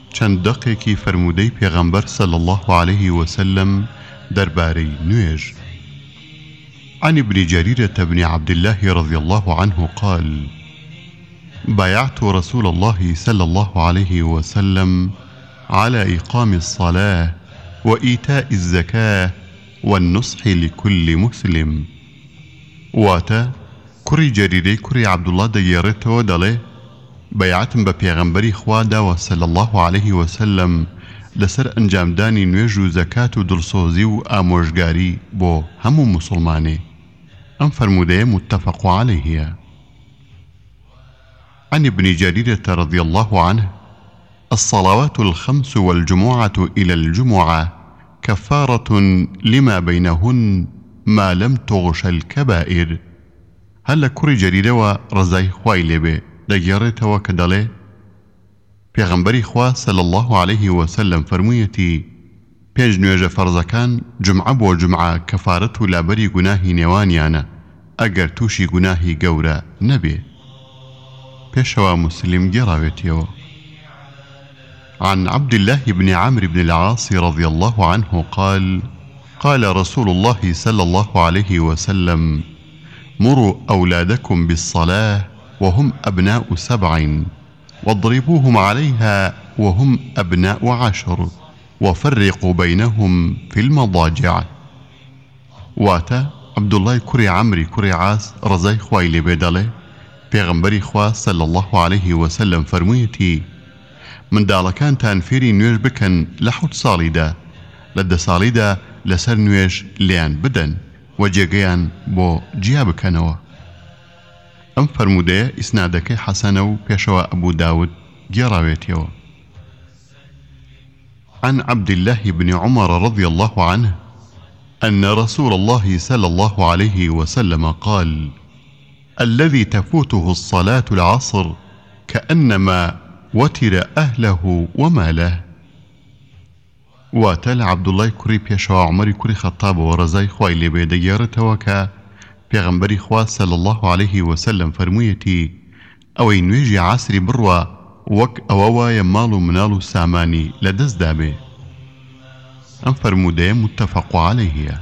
چەند دەقێکی فەرموودەی پێغەمبەر صلى الله عليه وسلم دەربارەی نوێژ. عن ابن جريرة بن عبد الله رضي الله عنه قال: بايعت رسول الله صلى الله عليه وسلم على إقام الصلاة وإيتاء الزكاة والنصح لكل مسلم. واتا كري جريري كري عبد الله ديارته دله بيعتم بپیغمبری خوا دا صلى الله عليه وسلم لسر انجام دانی نوێژ و زەکات و دڵسۆزی و ئامۆژگاری بۆ هەموو مسلمانێ. ئەم فەرموودەیە متفق عليه. عن ابن جريرة رضي الله عنه: الصلوات الخمس والجمعة إلى الجمعة كفارة لما بينهن ما لم تغش الكبائر. هل كري جريرة ورزاي خواي لبه دەگێڕێتەوە کە دەڵێ پێغەمبەری خوا صلى الله عليه وسلم فەرموویەتی پێنج نوێژە فەرزەکان جمعە بۆ جمعە کەفارەت و لابەری گوناهی نێوانیانە ئەگەر تووشی گوناهی گەورە نەبێ. پێشەوە مسلم گێڕاوێتیەوە. عن عبد الله بن عمرو بن العاص رضي الله عنه قال: قال رسول الله صلى الله عليه وسلم: مروا أولادكم بالصلاة وهم أبناء 7 واضربوهم عليها وهم أبناء 10 وفرقوا بينهم في المضاجع. واتا عبد الله كري عمري كري عاص رزاي خواي لبيدالي پیغمبری خوا صلى الله عليه وسلم فرموویەتی منداڵەکانتان فێری نوێژ بکەن لە 7 ساڵیدا، لە 10 ساڵیدا لەسەر نوێژ لیان بدەن و جێگەیان بۆ جیا بکەنەوە. ئەم فەرموودەیە ئیسنادەکەی حەسەنە و پێشەوە ئەبوو داود گێڕاوێتیەوە. عن عبد الله بن عمر رضي الله عنه أن رسول الله صلى الله عليه وسلم قال: الذي تفوته الصلاة العصر كأنما وتر أهله وماله. واتل عبد الله كري بيشوا عمر كري خطاب ورزاي خوای لێبێ دەگێڕێتەوە کە پێغەمبەری خوا صلى الله عليه وسلم فەرموویەتی ئەوەی نوێژی عاسری بڕوە وەک ئەوە وایە ماڵ و مناڵ و سامانی لەدەستدا بێ. ئەم فەرموودەیە متفق عليه.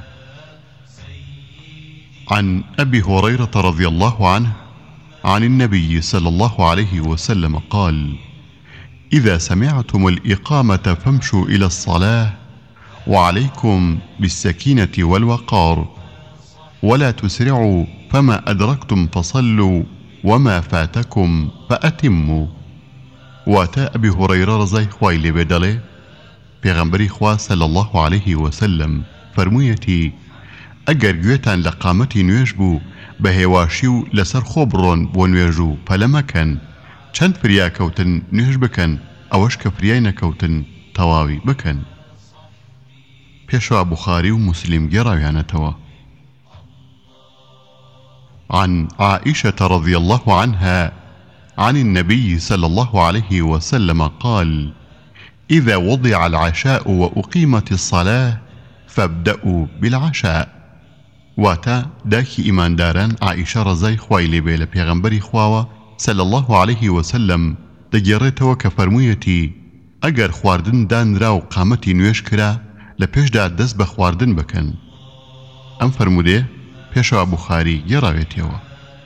عن أبي هريرة رضي الله عنه عن النبي صلى الله عليه وسلم قال: إذا سمعتم الإقامة فامشوا إلى الصلاة وعليكم بالسكينة والوقار ولا تسرعوا فما أدركتم فصلوا وما فاتكم فأتموا. واتا أبي هريرة رضي خوای لێ بێ دەڵێ پێغەمبەری خوا صلى الله عليه وسلم فەرموویەتی ئەگەر گوێتان لە قامەتی نوێژ بوو بە هێواشی و لەسەر خۆ بڕۆن بۆ نوێژ و پەلە مەکەن، چەند فریا کەوتن نوێژ بکەن، ئەوەش کە فریای نەکەوتن تەواوی بکەن. پێشەوە بوخاری و مسلم گێڕاویانەتەوە. عن عائشة رضي الله عنها عن النبي صلى الله عليه وسلم قال: إذا وضع العشاء وأقيمت الصلاة فابدأوا بالعشاء. واتا داكي إيمان داران عائشة رزاي خوای لێ بێ لە پێغەمبەری خواوە صلى الله عليه وسلم دەگێڕێتەوە کە فەرموویەتی ئەگەر خواردن دانرا و قامەتی نوێژ کرا لە پێشدا دەست بە خواردن بکەن. ئەم فەرموودەیە پێشەوە بوخاری گێڕاوێتەوە.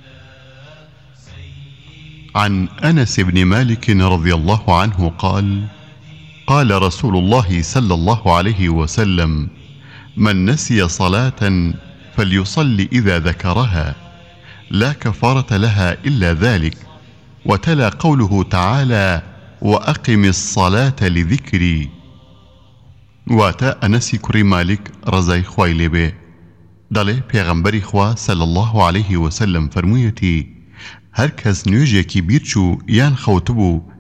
عن أنس بن مالك رضي الله عنه قال: قال رسول الله صلى الله عليه وسلم: من نسي صلاة فليصلي إذا ذكرها لا كفارة لها إلا ذلك. وتلا قوله تعالى: وأقم الصلاة لذكري. واتا أنس كري مالك رزاي خوای لێ بێ دەڵێ پێغەمبەری خوا صلى الله عليه وسلم فەرموویەتی هەر کەس نوێژێکی بیرچوو یان خەوتبوو